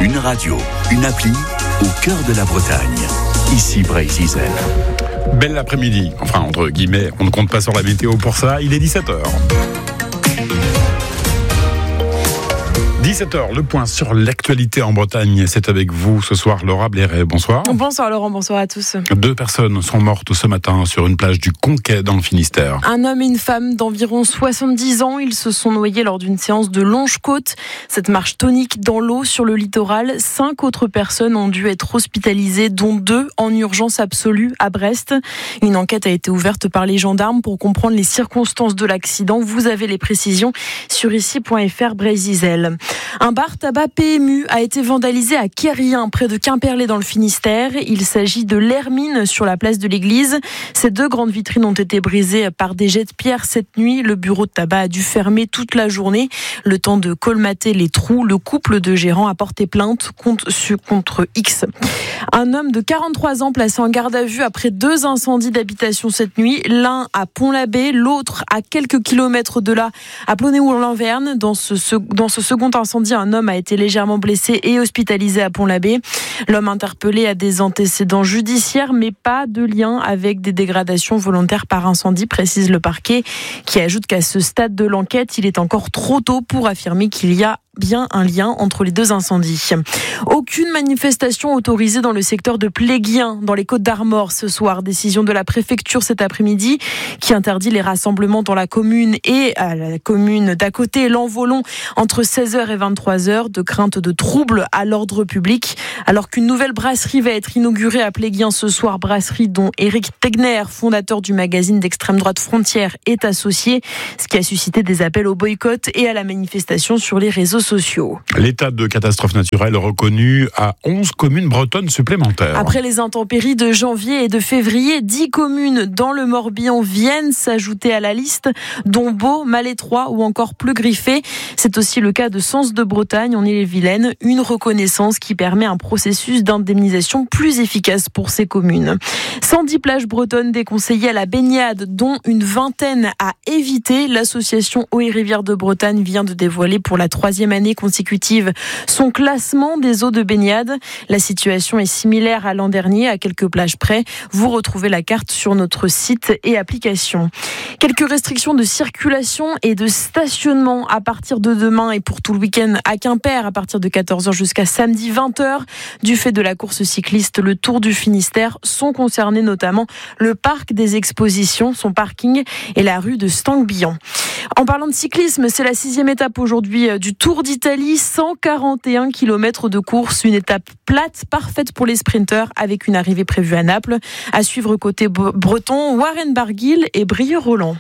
Une radio, une appli au cœur de la Bretagne. Ici Bray-Zizel. Belle après-midi, enfin entre guillemets, on ne compte pas sur la météo pour ça, il est 17h. 17h, le point sur l'actualité en Bretagne. C'est avec vous ce soir, Laura Blairet. Bonsoir. Bonsoir Laurent, bonsoir à tous. 2 personnes sont mortes ce matin sur une plage du Conquet dans le Finistère. Un homme et une femme d'environ 70 ans, ils se sont noyés lors d'une séance de longe-côte. Cette marche tonique dans l'eau sur le littoral. 5 autres personnes ont dû être hospitalisées, dont 2 en urgence absolue à Brest. Une enquête a été ouverte par les gendarmes pour comprendre les circonstances de l'accident. Vous avez les précisions sur ici.fr Bray-Zizel. Un bar tabac PMU a été vandalisé à Quérien, près de Quimperlé dans le Finistère. Il s'agit de l'Hermine sur la place de l'église. Ces 2 grandes vitrines ont été brisées par des jets de pierre cette nuit. Le bureau de tabac a dû fermer toute la journée. Le temps de colmater les trous, le couple de gérants a porté plainte contre X. Un homme de 43 ans placé en garde à vue après 2 incendies d'habitation cette nuit. L'un à Pont-l'Abbé, l'autre à quelques kilomètres de là, à Plonéour-Lanverne. Dans ce second incendie, un homme a été légèrement blessé et hospitalisé à Pont-l'Abbé. L'homme interpellé a des antécédents judiciaires, mais pas de lien avec des dégradations volontaires par incendie, précise le parquet, qui ajoute qu'à ce stade de l'enquête, il est encore trop tôt pour affirmer qu'il y a bien un lien entre les 2 incendies. Aucune manifestation autorisée dans le secteur de Pléguien, dans les Côtes-d'Armor ce soir. Décision de la préfecture cet après-midi qui interdit les rassemblements dans la commune et à la commune d'à côté, l'Envolon, entre 16h et 23h, de crainte de troubles à l'ordre public. Alors qu'une nouvelle brasserie va être inaugurée à Pléguien ce soir, brasserie dont Éric Tegner, fondateur du magazine d'extrême droite Frontières, est associé, ce qui a suscité des appels au boycott et à la manifestation sur les réseaux sociaux. L'état de catastrophe naturelle reconnu à 11 communes bretonnes supplémentaires. Après les intempéries de janvier et de février, 10 communes dans le Morbihan viennent s'ajouter à la liste, dont Beau, Malétroit ou encore Pleu-Griffé. C'est aussi le cas de Sens de Bretagne en Ille-et-Vilaine, une reconnaissance qui permet un processus d'indemnisation plus efficace pour ces communes. 110 plages bretonnes déconseillées à la baignade, dont une vingtaine à éviter. L'association Eau et Rivières de Bretagne vient de dévoiler pour la 3e année consécutive son classement des eaux de baignade. La situation est similaire à l'an dernier, à quelques plages près. Vous retrouvez la carte sur notre site et application. Quelques restrictions de circulation et de stationnement à partir de demain et pour tout le week-end à Quimper, à partir de 14h jusqu'à samedi 20h. Du fait de la course cycliste, le Tour du Finistère sont concernés notamment le parc des expositions, son parking et la rue de Stanguebillon. En parlant de cyclisme, c'est la 6e étape aujourd'hui du Tour d'Italie, 141 km de course, une étape plate, parfaite pour les sprinteurs, avec une arrivée prévue à Naples. À suivre côté breton, Warren Barguil et Brieux-Roland.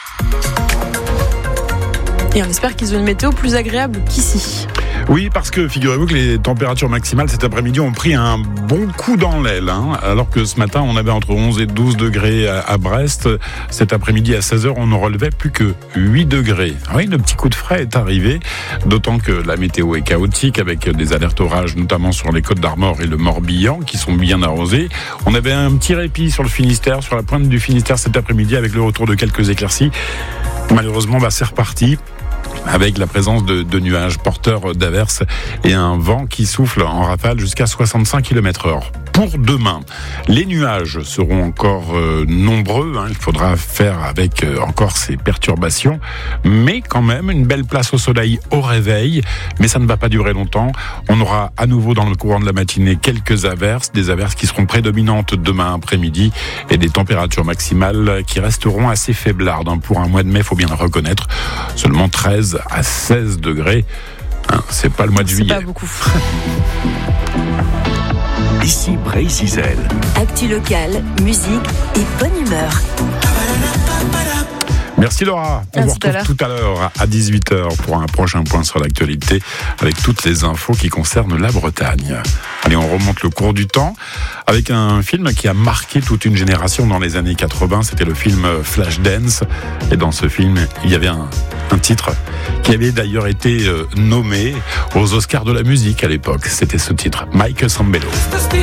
Et on espère qu'ils ont une météo plus agréable qu'ici. Oui, parce que figurez-vous que les températures maximales cet après-midi ont pris un bon coup dans l'aile, alors que ce matin on avait entre 11 et 12 degrés à Brest. Cet après-midi à 16h on ne relevait plus que 8 degrés. Oui, le petit coup de frais est arrivé, d'autant que la météo est chaotique avec des alertes orages, notamment sur les Côtes-d'Armor et le Morbihan qui sont bien arrosés. On avait un petit répit sur le Finistère, sur la pointe du Finistère cet après-midi avec le retour de quelques éclaircies. Malheureusement, c'est reparti, avec la présence de nuages porteurs d'averses et un vent qui souffle en rafale jusqu'à 65 km/h. Pour demain, les nuages seront encore nombreux, il faudra faire avec encore ces perturbations, mais quand même une belle place au soleil au réveil, mais ça ne va pas durer longtemps. On aura à nouveau dans le courant de la matinée quelques averses, des averses qui seront prédominantes demain après-midi et des températures maximales qui resteront assez faiblardes. Pour un mois de mai, il faut bien le reconnaître, seulement 13 à 16 degrés, c'est pas le mois de juillet. C'est pas beaucoup. Ici Bray-Zizel. Actu locale, musique et bonne humeur. Merci Laura, on vous retrouve tout à l'heure à 18h pour un prochain point sur l'actualité avec toutes les infos qui concernent la Bretagne. Allez, on remonte le cours du temps avec un film qui a marqué toute une génération dans les années 80, c'était le film Flashdance, et dans ce film il y avait un titre qui avait d'ailleurs été nommé aux Oscars de la musique à l'époque, c'était ce titre, Michael Sambello.